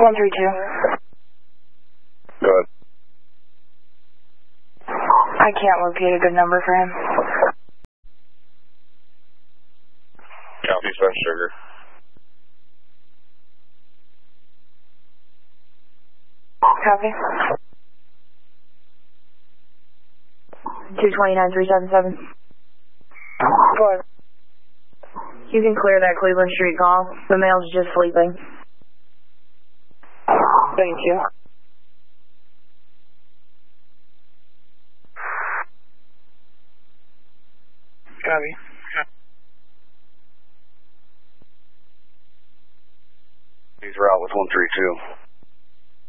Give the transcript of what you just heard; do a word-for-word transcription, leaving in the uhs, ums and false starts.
one three two. Go ahead. I can't locate a good number for him. Copy, Smash Sugar. Copy. two two nine three seven seven. Go ahead. You can clear that Cleveland Street call. The male's just sleeping. Thank you. Copy. He's route with one three two.